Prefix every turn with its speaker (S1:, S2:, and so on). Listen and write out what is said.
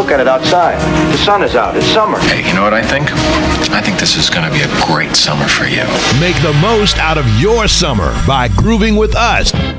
S1: look at it outside. The sun is out. It's summer.
S2: Hey, you know what I think? I think this is going to be a great summer for you.
S3: Make the most out of your summer by grooving with us.